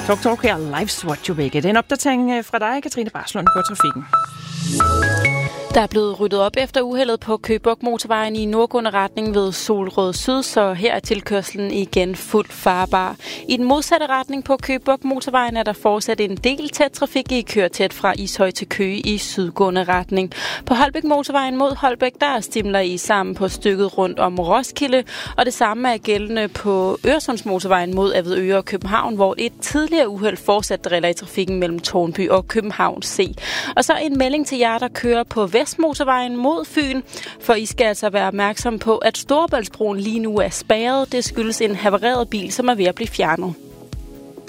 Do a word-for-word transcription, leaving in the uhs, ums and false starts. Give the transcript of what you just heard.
Talk Talk her, Life's What You Make It. En opdatering fra dig, Katrine Barslund, på trafikken. Der er blevet ryddet op efter uheldet på Køge Bugt Motorvejen i nordgående retning ved Solrød Syd, så her er tilkørslen igen fuldt farbar. I den modsatte retning på Køge Bugt Motorvejen er der fortsat en del tæt trafik i køretæt fra Ishøj til Køge i sydgående retning. På Holbæk Motorvejen mod Holbæk, der stimler I sammen på stykket rundt om Roskilde, og det samme er gældende på Øresundsmotorvejen mod Avedøre og København, hvor et tidligere uheld fortsat driller i trafikken mellem Tårnby og København C. Og så en melding til jer, der kører på Vestmotorvejen mod Fyn, for I skal altså være opmærksom på, at Storebæltsbroen lige nu er spærret. Det skyldes en havareret bil, som er ved at blive fjernet.